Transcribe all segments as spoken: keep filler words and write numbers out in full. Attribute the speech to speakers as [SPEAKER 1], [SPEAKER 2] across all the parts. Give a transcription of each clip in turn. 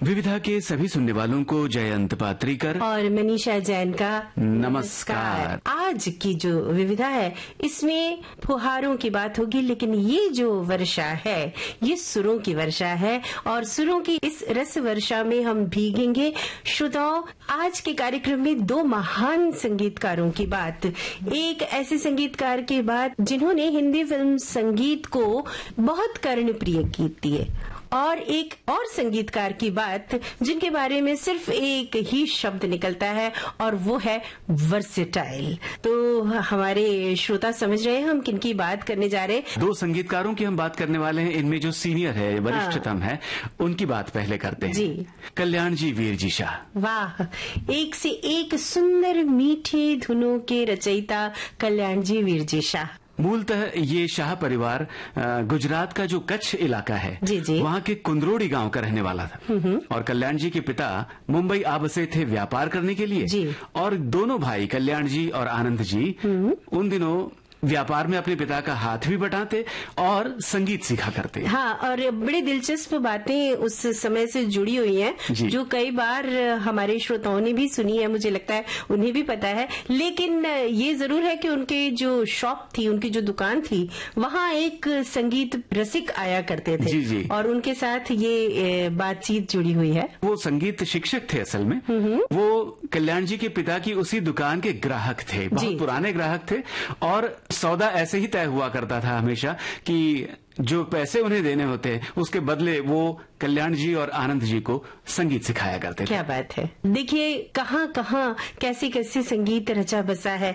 [SPEAKER 1] विविधा के सभी सुनने वालों को जयंत पात्रीकर
[SPEAKER 2] और मनीषा जैन का
[SPEAKER 1] नमस्कार।
[SPEAKER 2] आज की जो विविधा है इसमें फुहारों की बात होगी, लेकिन ये जो वर्षा है ये सुरों की वर्षा है और सुरों की इस रस वर्षा में हम भीगेंगे। श्रोताओं, आज के कार्यक्रम में दो महान संगीतकारों की बात, एक ऐसे संगीतकार की बात जिन्होंने हिंदी फिल्म संगीत को बहुत कर्णप्रिय की थी, और एक और संगीतकार की बात जिनके बारे में सिर्फ एक ही शब्द निकलता है और वो है वर्सेटाइल। तो हमारे श्रोता समझ रहे हैं हम किनकी बात करने जा रहे हैं।
[SPEAKER 1] दो संगीतकारों की हम बात करने वाले हैं। इनमें जो सीनियर है, वरिष्ठतम है, उनकी बात पहले करते हैं।
[SPEAKER 2] जी,
[SPEAKER 1] कल्याण जी वीर जी शाह।
[SPEAKER 2] वाह, एक से एक सुंदर मीठे धुनों के रचयिता कल्याण जी वीर जी शाह।
[SPEAKER 1] मूलतः ये शाह परिवार गुजरात का जो कच्छ इलाका है,
[SPEAKER 2] जी जी।
[SPEAKER 1] वहाँ के कुंदरोड़ी गांव का रहने वाला था और कल्याण जी के पिता मुंबई आ बसे थे व्यापार करने के लिए
[SPEAKER 2] जी।
[SPEAKER 1] और दोनों भाई कल्याण जी और आनंद जी उन दिनों व्यापार में अपने पिता का हाथ भी बटाते और संगीत सीखा करते।
[SPEAKER 2] हाँ, और बड़ी दिलचस्प बातें उस समय से जुड़ी हुई हैं जो कई बार हमारे श्रोताओं ने भी सुनी है, मुझे लगता है उन्हें भी पता है। लेकिन ये जरूर है कि उनके जो शॉप थी, उनकी जो दुकान थी, वहाँ एक संगीत रसिक आया करते थे।
[SPEAKER 1] जी जी।
[SPEAKER 2] और उनके साथ ये बातचीत जुड़ी हुई है।
[SPEAKER 1] वो संगीत शिक्षक थे असल में। वो कल्याण जी के पिता की उसी दुकान के ग्राहक थे, बहुत पुराने ग्राहक थे और सौदा ऐसे ही तय हुआ करता था हमेशा कि जो पैसे उन्हें देने होते उसके बदले वो कल्याण जी और आनंद जी को संगीत सिखाया करते थे।
[SPEAKER 2] क्या बात है। देखिए कहाँ कहाँ कैसे कैसे संगीत रचा बसा है।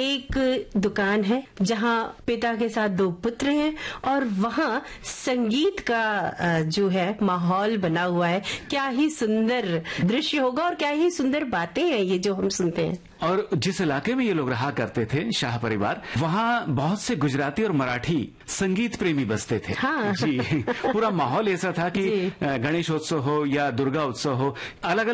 [SPEAKER 2] एक दुकान है जहाँ पिता के साथ दो पुत्र हैं और वहाँ संगीत का जो है माहौल बना हुआ है। क्या ही सुंदर दृश्य होगा और क्या ही सुंदर बातें हैं ये जो हम सुनते हैं।
[SPEAKER 1] और जिस इलाके में ये लोग रहा करते थे, शाह परिवार, वहाँ बहुत से गुजराती और मराठी संगीत प्रेमी बसते थे।
[SPEAKER 2] हाँ।
[SPEAKER 1] जी, पूरा माहौल ऐसा था कि गणेश उत्सव हो या दुर्गा उत्सव हो, अलग अलग